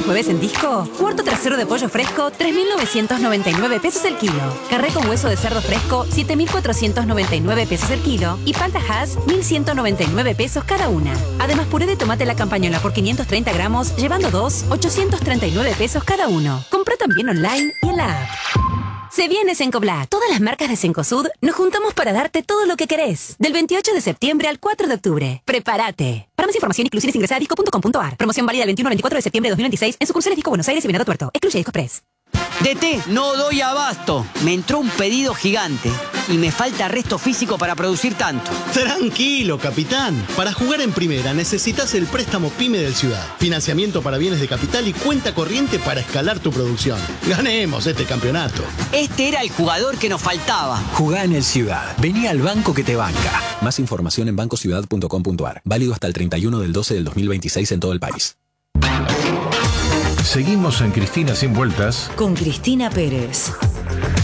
jueves en Disco, cuarto trasero de pollo fresco, 3.999 pesos el kilo. Carré con hueso de cerdo fresco, 7.499 pesos el kilo. Y palta Hass, 1.199 pesos cada una. Además, puré de tomate La Campañola por 530 gramos, llevando dos, 839 pesos cada uno. Comprá también online y en la app. Se viene Cencoblack. Todas las marcas de Cencosud nos juntamos para darte todo lo que querés. Del 28 de septiembre al 4 de octubre. ¡Prepárate! Para más información, inclusiones, ingresa a disco.com.ar. Promoción válida del 21 al 24 de septiembre de 2026 en sucursales Disco Buenos Aires y Venado Tuerto. Excluye Disco Express. DT, no doy abasto. Me entró un pedido gigante y me falta resto físico para producir tanto. Tranquilo, capitán. Para jugar en primera necesitas el préstamo PYME del Ciudad. Financiamiento para bienes de capital y cuenta corriente para escalar tu producción. Ganemos este campeonato. Este era el jugador que nos faltaba. Jugá en el Ciudad. Vení al banco que te banca. Más información en bancociudad.com.ar. Válido hasta el 31 del 12 del 2026 en todo el país. Seguimos en Cristina Sin Vueltas con Cristina Pérez.